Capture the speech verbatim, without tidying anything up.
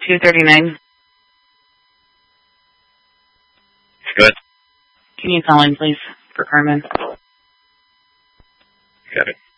two thirty-nine. Good. Can you call in, please, for Carmen? Got it.